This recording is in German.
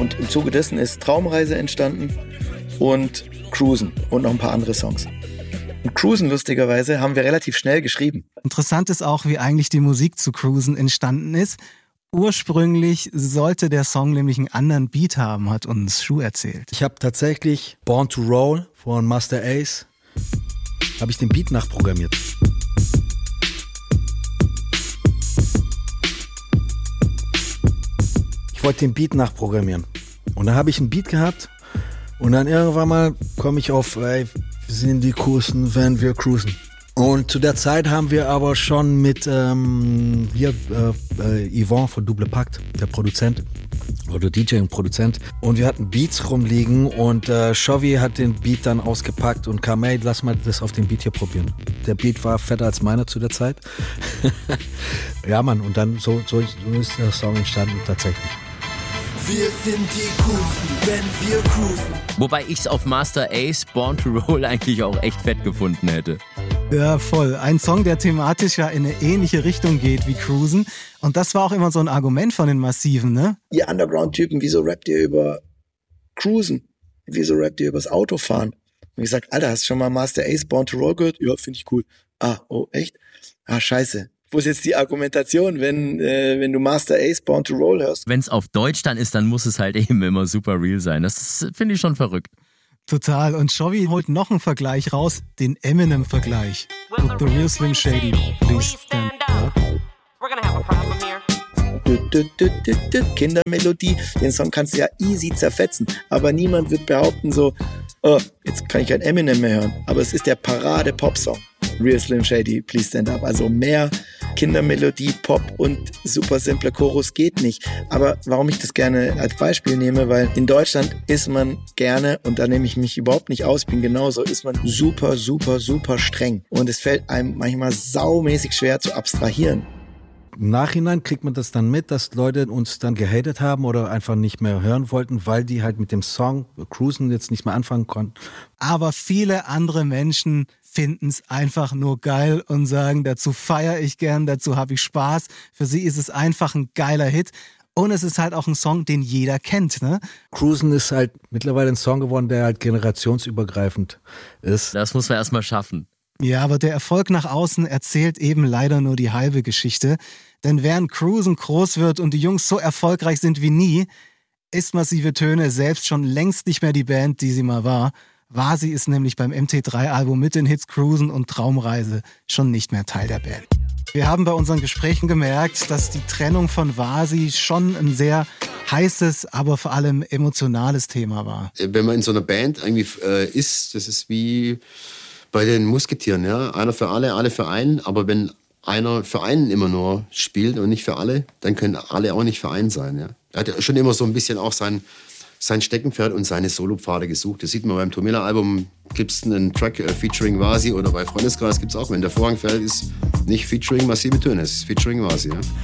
Und im Zuge dessen ist Traumreise entstanden und Cruisen und noch ein paar andere Songs. Und Cruisen, lustigerweise, haben wir relativ schnell geschrieben. Interessant ist auch, wie eigentlich die Musik zu Cruisen entstanden ist. Ursprünglich sollte der Song nämlich einen anderen Beat haben, hat uns Shu erzählt. Ich habe tatsächlich Born to Roll von Master Ace, habe ich den Beat nachprogrammiert. Ich wollte den Beat nachprogrammieren. Und dann habe ich einen Beat gehabt und dann irgendwann mal komme ich auf, ey, wir sind die coolsten, wenn wir cruisen. Und zu der Zeit haben wir aber schon mit Yvonne von Double Pakt, der Produzent oder DJ und Produzent, und wir hatten Beats rumliegen und Chovy hat den Beat dann ausgepackt und kam, ey, lass mal das auf den Beat hier probieren. Der Beat war fetter als meiner zu der Zeit. Ja, Mann, und dann so ist der Song entstanden tatsächlich. Wir sind die Coolsten, wenn wir cruisen. Wobei ich es auf Master Ace Born to Roll eigentlich auch echt fett gefunden hätte. Ja, voll. Ein Song, der thematisch ja in eine ähnliche Richtung geht wie Cruisen. Und das war auch immer so ein Argument von den Massiven, ne? Ihr Underground-Typen, wieso rappt ihr über Cruisen? Wieso rappt ihr übers Autofahren? Und ich sag, Alter, hast du schon mal Master Ace Born to Roll gehört? Ja, finde ich cool. Ah, oh, echt? Ah, scheiße. Wo ist jetzt die Argumentation, wenn du Master Ace Born to Roll hörst? Wenn es auf Deutsch dann ist, dann muss es halt eben immer super real sein. Das finde ich schon verrückt. Total. Und Chovy holt noch einen Vergleich raus, den Eminem-Vergleich. With the real Slim Shady, please stand up. Kindermelodie, den Song kannst du ja easy zerfetzen, aber niemand wird behaupten so, oh, jetzt kann ich kein Eminem mehr hören, aber es ist der Parade-Pop-Song. Real Slim Shady, Please Stand Up. Also mehr Kindermelodie, Pop und super simpler Chorus geht nicht. Aber warum ich das gerne als Beispiel nehme, weil in Deutschland ist man gerne, und da nehme ich mich überhaupt nicht aus, bin genauso, ist man super, super, super streng. Und es fällt einem manchmal saumäßig schwer zu abstrahieren. Im Nachhinein kriegt man das dann mit, dass Leute uns dann gehatet haben oder einfach nicht mehr hören wollten, weil die halt mit dem Song Cruisen jetzt nicht mehr anfangen konnten. Aber viele andere Menschen finden es einfach nur geil und sagen, dazu feiere ich gern, dazu habe ich Spaß. Für sie ist es einfach ein geiler Hit. Und es ist halt auch ein Song, den jeder kennt, ne? Cruisen ist halt mittlerweile ein Song geworden, der halt generationsübergreifend ist. Das muss man erstmal schaffen. Ja, aber der Erfolg nach außen erzählt eben leider nur die halbe Geschichte. Denn während Cruisen groß wird und die Jungs so erfolgreich sind wie nie, ist Massive Töne selbst schon längst nicht mehr die Band, die sie mal war. Vasi ist nämlich beim MT3-Album mit den Hits Cruisen und Traumreise schon nicht mehr Teil der Band. Wir haben bei unseren Gesprächen gemerkt, dass die Trennung von Vasi schon ein sehr heißes, aber vor allem emotionales Thema war. Wenn man in so einer Band irgendwie ist, das ist wie bei den Musketieren, ja, einer für alle für einen, aber wenn einer für einen immer nur spielt und nicht für alle, dann können alle auch nicht für einen sein, ja. Er hat ja schon immer so ein bisschen auch sein Steckenpferd und seine Solopfade gesucht. Das sieht man beim Tomilla-Album, gibt es einen Track featuring Vasi, oder bei Freundeskreis gibt es auch, wenn der Vorhang fällt, ist nicht featuring Massive Töne, es ist featuring Vasi, ja.